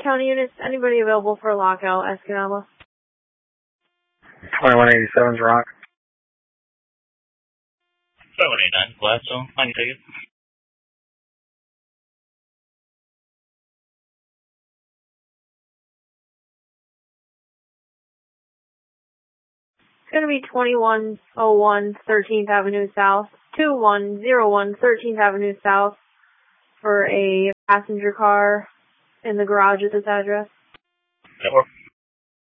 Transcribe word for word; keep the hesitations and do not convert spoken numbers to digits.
County units, anybody available for a lockout, Escanaba? twenty-one eighty-seven's Rock. twenty-one eighty-nine, Gladstone. I can take it. It's going to be twenty-one oh one thirteenth Avenue South, two one oh one thirteenth Avenue South for a passenger car in the garage at this address. Network.